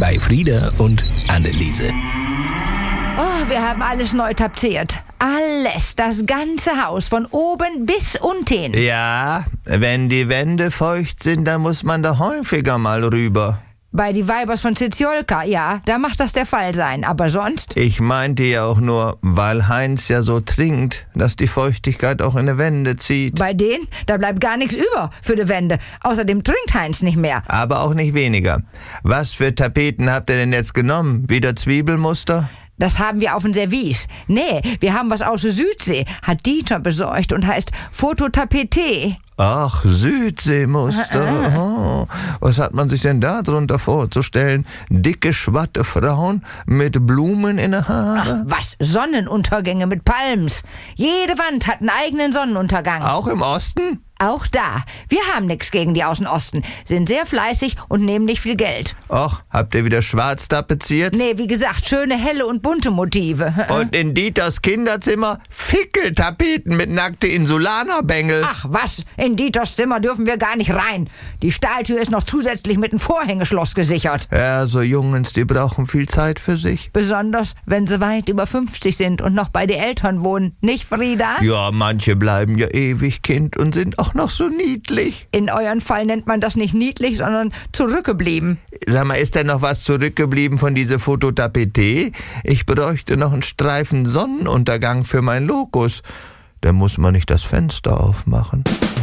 bei Frieda und Anneliese. Oh, wir haben alles neu tapeziert. Alles, das ganze Haus, von oben bis unten. Ja, wenn die Wände feucht sind, dann muss man da häufiger mal rüber. Bei die Weibers von Ziziolka, ja, da macht das der Fall sein. Aber sonst? Ich meinte ja auch nur, weil Heinz ja so trinkt, dass die Feuchtigkeit auch in die Wände zieht. Bei denen, da bleibt gar nichts über für die Wände. Außerdem trinkt Heinz nicht mehr. Aber auch nicht weniger. Was für Tapeten habt ihr denn jetzt genommen? Wieder Zwiebelmuster? Das haben wir auf dem Service. Nee, wir haben was aus der Südsee. Hat Dieter besorgt und heißt Fototapete. Ach, Südseemuster. Oh, was hat man sich denn da drunter vorzustellen? Dicke, schwatte Frauen mit Blumen in den Haaren? Ach, was? Sonnenuntergänge mit Palms. Jede Wand hat einen eigenen Sonnenuntergang. Auch im Osten? Auch da. Wir haben nichts gegen die aus dem Osten. Sind sehr fleißig und nehmen nicht viel Geld. Och, habt ihr wieder schwarz tapeziert? Nee, wie gesagt, schöne, helle und bunte Motive. Und in Dieters Kinderzimmer Fickeltapeten mit nackte Insulanerbängel. Ach was, in Dieters Zimmer dürfen wir gar nicht rein. Die Stahltür ist noch zusätzlich mit einem Vorhängeschloss gesichert. Ja, so Jungens, die brauchen viel Zeit für sich. Besonders, wenn sie weit über 50 sind und noch bei den Eltern wohnen. Nicht, Frieda? Ja, manche bleiben ja ewig Kind und sind auch noch so niedlich. In euren Fall nennt man das nicht niedlich, sondern zurückgeblieben. Sag mal, ist denn noch was zurückgeblieben von dieser Fototapete? Ich bräuchte noch einen Streifen Sonnenuntergang für mein Lokus. Da muss man nicht das Fenster aufmachen.